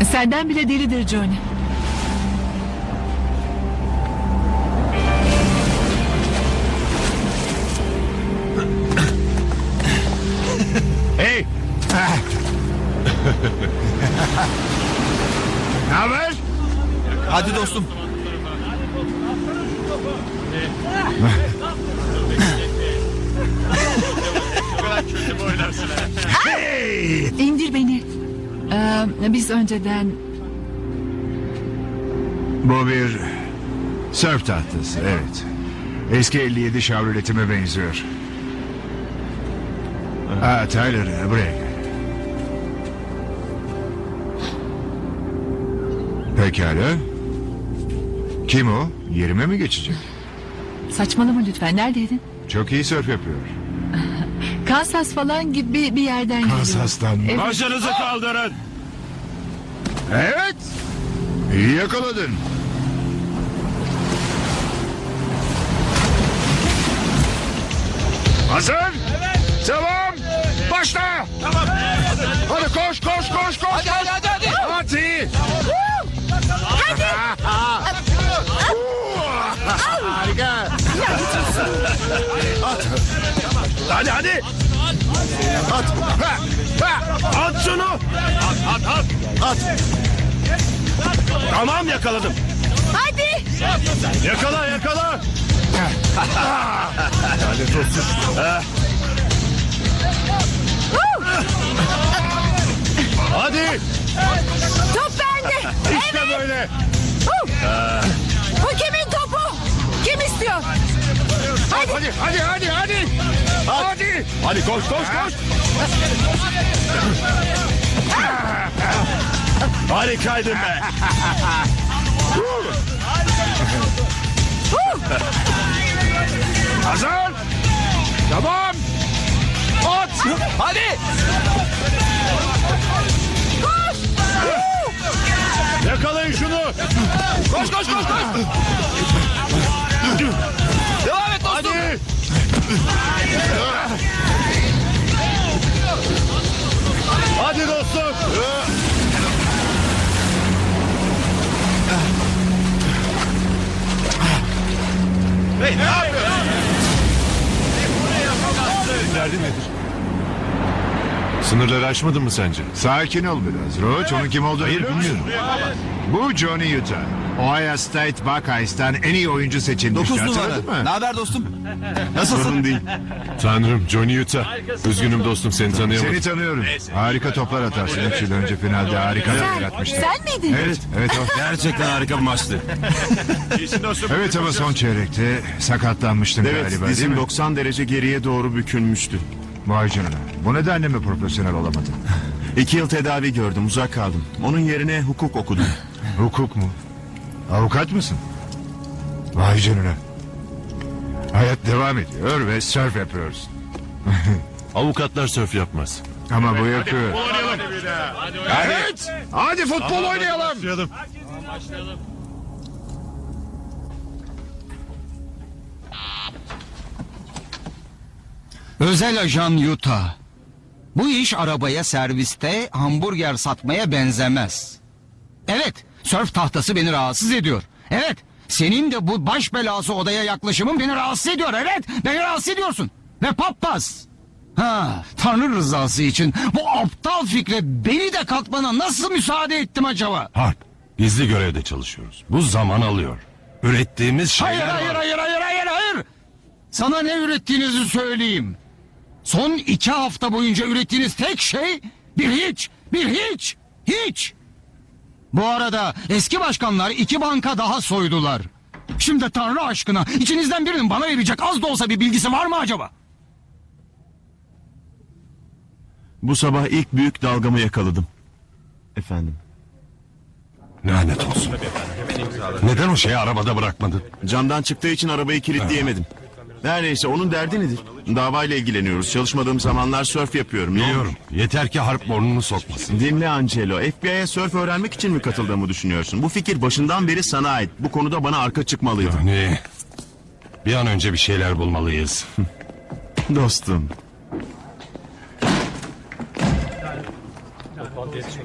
Senden bile delidir Johnny. Hey! Ne haber? Hadi dostum. Hey! İndir beni. Biz önceden... Bu bir sörf tahtası, evet. Eski 57 Chevrolet'ime benziyor. Tyler, buraya gel. Pekala. Kim o? Yerime mi geçecek? Saçmalama lütfen. Neredeydin? Çok iyi sörf yapıyor. Kansas falan gibi bir yerden geliyor. Kansas'tan mı? Evet. Başınızı kaldırın. Evet. İyi yakaladın. Hazır? Evet. Tamam. Başla. Tamam. Hadi koş. Hadi. Hadi. Harika. At. Hadi. At. At şunu. At. Tamam, yakaladım. Hadi. Yakala. Lanet olsun. Hadi. Top bende. İşte böyle. Bu kimin topu? Kim istiyor? Hadi. Hadi koş. Harikaydın be. Hazır. Tamam. At. Hadi. Yakalayın şunu. Koş. Devam et dostum. Hadi. Hadi dostum. Hey, ne yapıyorsun? Derdin nedir? Sınırları aşmadın mı sence? Sakin ol biraz. Roach onun kim olduğunu Hayır, biliyor musun? bilmiyorum. Bu Johnny Utah. Ohio State Buckeyes'tan en iyi oyuncu seçilmişti. 9 numara. Hatırladın mı? Ne haber dostum? Nasılsın? Sorun değil. Tanrım, Johnny Utah. Üzgünüm dostum, seni tanıyamadım. Seni tanıyorum. Harika toplar atarsın. 3 yıl önce finalde harika bir yaratmıştı. Sen miydin? Evet o. Gerçekten harika bir maçtı. İyisin dostum. Evet ama son çeyrekte sakatlanmıştın Evet, galiba değil dizim mi? 90 derece geriye doğru bükülmüştü. Vay canına. Bu nedenle mi profesyonel olamadın? 2 yıl tedavi gördüm, uzak kaldım. Onun yerine hukuk okudum. Hukuk mu? Avukat mısın? Vay canına. Hayat devam ediyor ve surf yapıyoruz. Avukatlar sörf yapmaz. Ama bu yapıyor. Oynayalım. Evet. Hadi futbol oynayalım. Başlayalım. Özel ajan Utah. Bu iş arabaya serviste hamburger satmaya benzemez. Evet, sörf tahtası beni rahatsız ediyor. Evet, senin de bu baş belası odaya yaklaşımın beni rahatsız ediyor. Evet, beni rahatsız ediyorsun. Ve papaz. Tanrı rızası için bu aptal fikre beni de katmana nasıl müsaade ettim acaba? Harp, gizli görevde çalışıyoruz. Bu zaman alıyor. Ürettiğimiz şeyler Hayır. Sana ne ürettiğinizi söyleyeyim. Son 2 hafta boyunca ürettiğiniz tek şey bir hiç. Bu arada eski başkanlar 2 banka daha soydular. Şimdi Tanrı aşkına içinizden birinin bana verecek az da olsa bir bilgisi var mı acaba? Bu sabah ilk büyük dalgamı yakaladım. Efendim. Lanet olsun. Neden o şeyi arabada bırakmadın? Camdan çıktığı için arabayı kilitleyemedim. Her neyse, onun derdi nedir? Davayla ilgileniyoruz. Çalışmadığım zamanlar sörf yapıyorum. Ne olur? Biliyorum. Yeter ki Harp burnunu sokmasın. Dinle Angelo. FBI'ye sörf öğrenmek için mi katıldığımı düşünüyorsun? Bu fikir başından beri sana ait. Bu konuda bana arka çıkmalıydın. Yani bir an önce bir şeyler bulmalıyız. Dostum.